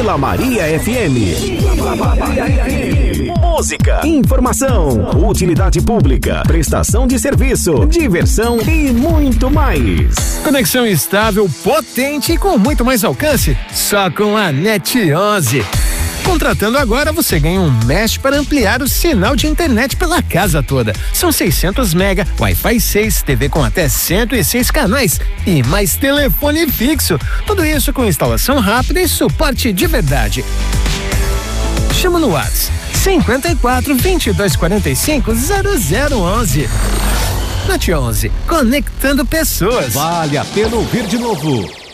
Vila Maria FM. Música, informação, utilidade pública, prestação de serviço, diversão e muito mais. Conexão estável, potente e com muito mais alcance, só com a NET 11. Contratando agora, você ganha um mesh para ampliar o sinal de internet pela casa toda. São 600 mega, Wi-Fi 6, TV com até 106 canais e mais telefone fixo. Tudo isso com instalação rápida e suporte de verdade. Chama no WhatsApp 54 22 45 0011. NET 11, conectando pessoas. Vale a pena ouvir de novo.